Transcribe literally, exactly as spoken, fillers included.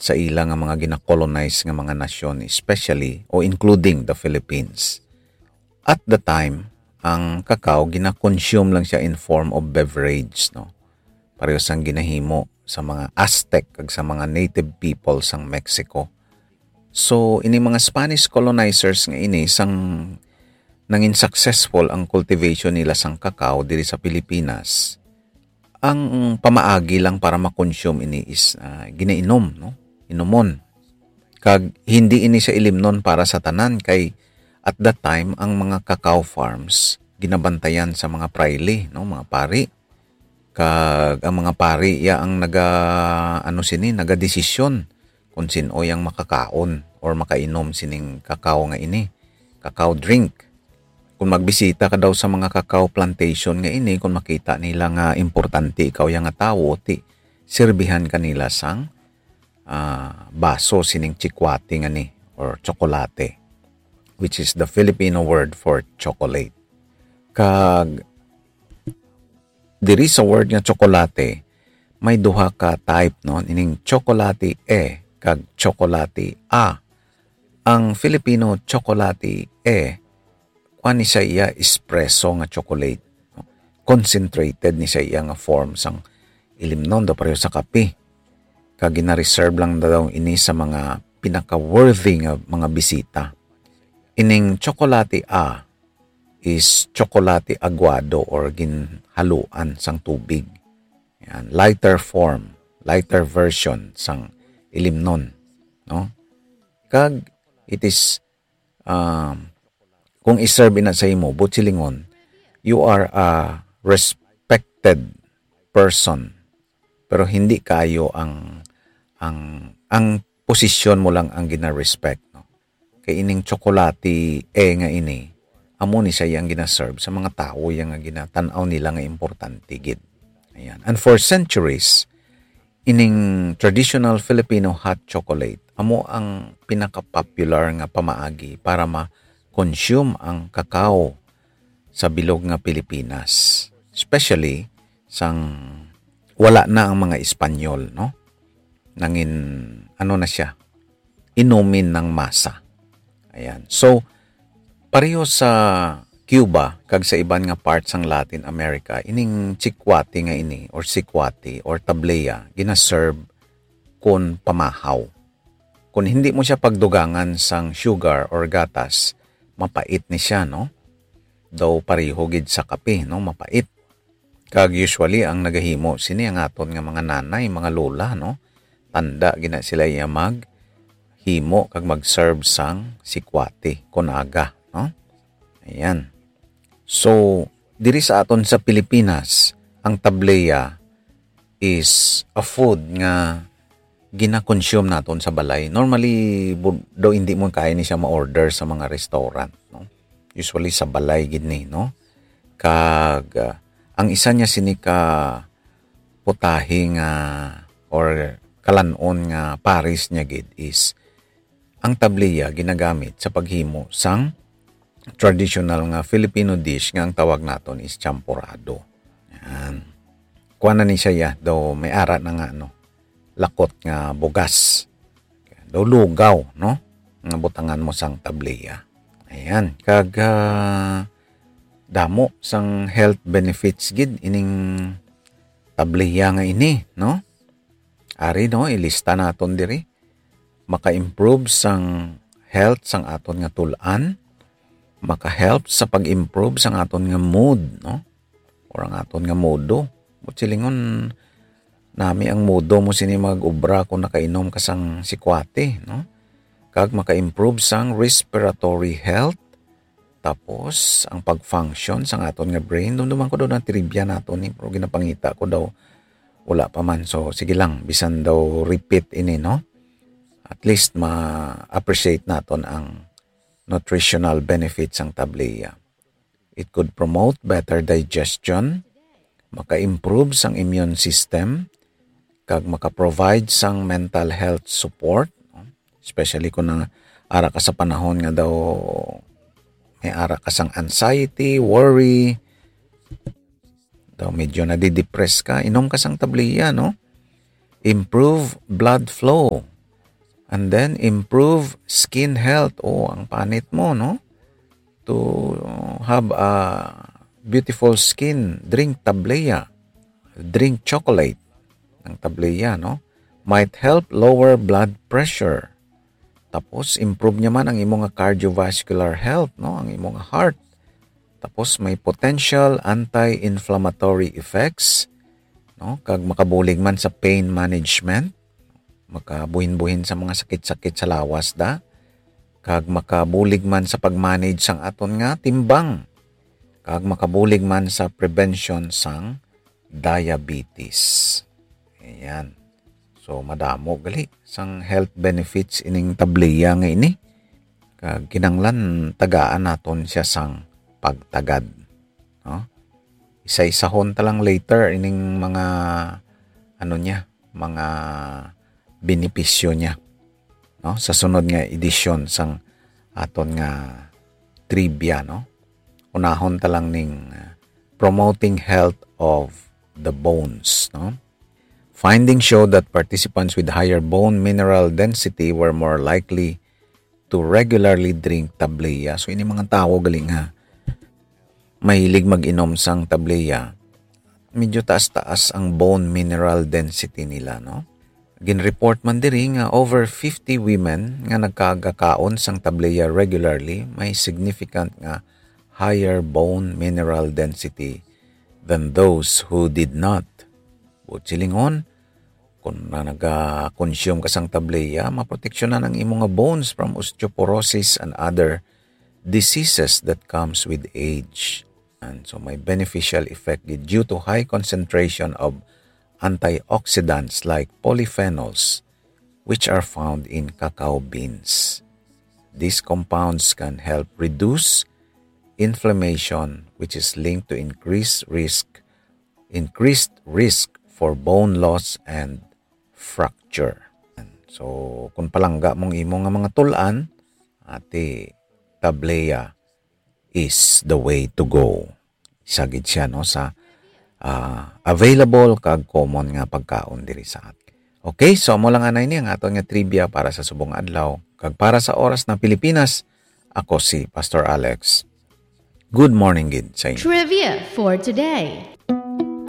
sa ilang nga mga gina-colonize nga mga nasyon, especially o including the Philippines. At the time, ang kakao gina-consume lang siya in form of beverage, no? Pareho sang ginahimo sa mga Aztec kag sa mga native people sang Mexico. So, ini mga Spanish colonizers nga ini sang nangin successful ang cultivation nila sang kakao diri sa Pilipinas. Ang pamaagi lang para ma-consume ini is uh, ginainom, no? Inumon. Kag hindi ini siya ilimnon para sa tanan kay at that time ang mga cacao farms ginabantayan sa mga praile, no, mga pari. Kag ang mga pari ya ang naga ano sini, naga-desisyon kung sino yang makakaon or makainom sining kakao nga ini, kakao drink. Kung magbisita ka daw sa mga kakao plantation nga ini, kung makita nila nga importante ikaw yang nga tawo, ti sirbihan kanila sang uh, baso sining chikwati nga ni or tsokolate, which is the Filipino word for chocolate. Kag diri sa word nga tsokolate, may duha ka type, no, ining tsokolate e kag tsokolate a. Ang Filipino tsokolate e, kuan ni siya iya espresso nga chocolate, no? Concentrated ni siya iya nga form sang ilimnon do pareho sa kape. Kag gina-reserve lang daw ini sa mga pinaka-worthy nga mga bisita. Ining tsokolate a is tsokolate aguado or ginhaluan sang tubig. Yan, lighter form, lighter version sang ilimnon, no? Kag it is um, kung iserve na sa imo butsilingon, you are a respected person, pero hindi kayo ang ang ang posisyon mo lang ang gina-respect, no? Kay ining tsokolate e nga ini amo ni siya yang gina-serve sa mga tao yang nga ginatanaw nila nga importante gid. Ayan. And for centuries, ining traditional Filipino hot chocolate amo ang pinaka-popular nga pamaagi para ma-consume ang kakao sa bilog nga Pilipinas. Especially sang wala na ang mga Espanyol, no? Nangin ano na siya, inumin ng masa. Ayan. So pareho sa Cuba kag sa iban nga parts sang Latin America, ining chikwati nga ini or sikwati or tableya gina-serve kon pamahaw. Kung hindi mo siya pagdugangan sang sugar or gatas, mapait ni siya, no? Daw pareho gid sa kape, no? Mapait. Kag usually ang nagahimo sini ang aton nga mga nanay, mga lola, no? Tanda gina sila iya mag himo kag mag-serve sang sikwati kon aga, no? Ayan. So, diri sa aton sa Pilipinas, ang tableya is a food nga gina-consume naton sa balay. Normally, do hindi mo kaya ni siya ma-order sa mga restaurant, no? Usually sa balay gid ni, no? Kag uh, ang isa niya sinika putahe nga or kalanon nga paris niya gid is ang tableya ginagamit sa paghimo sang traditional nga Filipino dish nga ang tawag naton is champurrado. Yan. Kuha na ni siya ya, daw may ara na nga, no? Lakot nga bugas. Daw lugaw, no? Nga butangan mo sang tableya. Ayan. Kag uh, damo sang health benefits gid ining tableya nga ini, no? Ari, no? Ilista naton diri. Maka-improve sang health sang aton nga tulan. Maka-help sa pag-improve sang aton nga mood, no? Or ang aton nga modo. Butsilingon nami ang modo mo sini mag-ubra kung nakainom ka sang sikwate, no? Kag maka-improve sang respiratory health. Tapos ang pag-function sang aton nga brain. Dumduman ko daw na trivia nato ni, pero ginapangita ko daw wala pa man. So sige lang, bisan daw repeat ini, no? At least ma-appreciate naton ang nutritional benefits ang tableya. It could promote better digestion, maka-improve sang immune system, kag maka-provide sang mental health support, especially kung na ara ka sa panahon nga daw may ara ka sang anxiety, worry, daw medyo nadidepress ka, inom ka sang tableya, no? Improve blood flow, And then, improve skin health. Oh, ang panit mo, no? To have a beautiful skin, drink tableya. Drink chocolate ng tableya, no? Might help lower blood pressure. Tapos, improve niya man ang imong cardiovascular health, no? Ang imong heart. Tapos, may potential anti-inflammatory effects, no? Kag makabulig man sa pain management, makabuhin-buhin sa mga sakit-sakit sa lawas da, kag makabulig man sa pag-manage sang aton nga timbang, kag makabulig man sa prevention sang diabetes. Ayan. So, madamo gali sang health benefits ining tableya nga ini. Kag kinanglan tagaan naton siya sang pagtagad. No? Isa-isahon talang later ining mga ano niya, mga benepisyo niya, no? Sa sunod nga edisyon sang aton nga trivia, no? Unahon talang ning uh, promoting health of the bones, no? Findings show that participants with higher bone mineral density were more likely to regularly drink tableya. So ini mga tao galing ha, mahilig mag-inom sang tableya. Medyo taas-taas ang bone mineral density nila, no? Ginreport man diri nga over fifty women nga nagkagakaon sang tableya regularly may significant nga higher bone mineral density than those who did not. Butsilingon, kung na naga-consume ka sang tableya, maproteksyonan ang imong bones from osteoporosis and other diseases that comes with age. And so may beneficial effect due to high concentration of antioxidants like polyphenols, which are found in cacao beans. These compounds can help reduce inflammation, which is linked to increased risk, increased risk for bone loss and fracture. So, kung palangga mong imo nga mga tulan, ati tableya is the way to go. Isagid siya, no, sa Uh, available kag common nga pagkaon diri sa atin. Okay, so mo lang anay ni ang aton nga trivia para sa subong adlaw. Kag para sa oras na Pilipinas, ako si Pastor Alex. Good morning gid sa inyo. Trivia for today.